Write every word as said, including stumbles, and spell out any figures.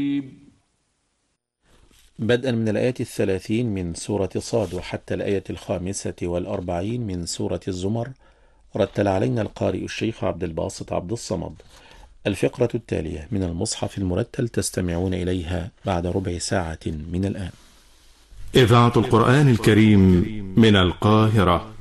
بدءا من الآية الثلاثين من سورة صاد وحتى الآية الخامسة والأربعين من سورة الزمر، رتل علينا القارئ الشيخ عبد الباسط عبد الصمد. الفقرة التالية من المصحف المرتل تستمعون إليها بعد ربع ساعة من الآن. إذاعة القرآن الكريم من القاهرة.